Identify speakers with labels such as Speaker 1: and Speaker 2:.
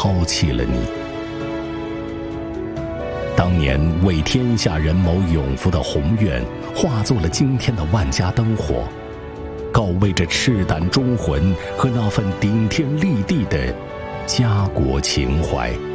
Speaker 1: 抛弃了你。当年为天下人谋永福的宏愿，化作了今天的万家灯火，告慰着赤胆忠魂和那份顶天立地的家国情怀。